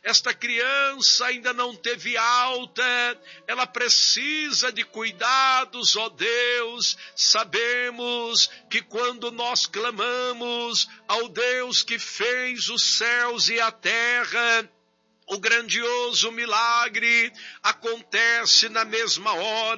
esta criança ainda não teve alta, ela precisa de cuidados, ó Deus. Sabemos que quando nós clamamos ao Deus que fez os céus e a terra, o grandioso milagre acontece na mesma hora.